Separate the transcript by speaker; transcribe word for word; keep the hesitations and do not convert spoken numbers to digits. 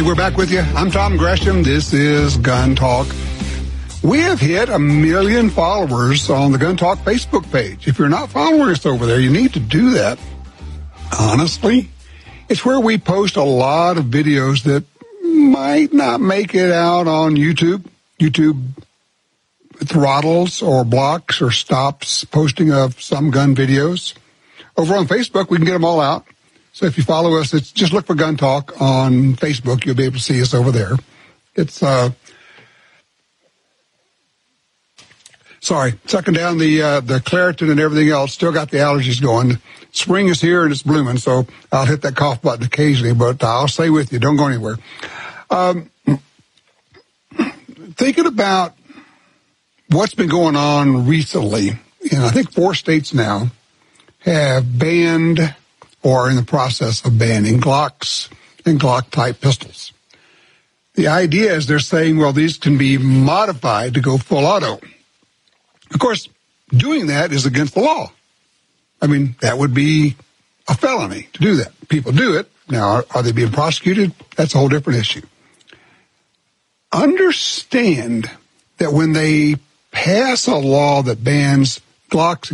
Speaker 1: everybody. We're back with you. I'm Tom Gresham. This is Gun Talk. We have hit a million followers on the Gun Talk Facebook page. If you're not following us over there, you need to do that. Honestly, it's where we post a lot of videos that might not make it out on YouTube. YouTube throttles or blocks or stops posting of some gun videos. Over on Facebook, we can get them all out. So if you follow us, it's just look for Gun Talk on Facebook. You'll be able to see us over there. It's, uh, sorry, sucking down the, uh, the Claritin and everything else. Still got the allergies going. Spring is here and it's blooming, so I'll hit that cough button occasionally, but I'll stay with you. Don't go anywhere. Um, thinking about what's been going on recently, and I think four states now have banned or are in the process of banning Glocks and Glock-type pistols. The idea is they're saying, well, these can be modified to go full auto. Of course, doing that is against the law. I mean, that would be a felony to do that. People do it. Now, are, are they being prosecuted? That's a whole different issue. Understand that when they pass a law that bans Glocks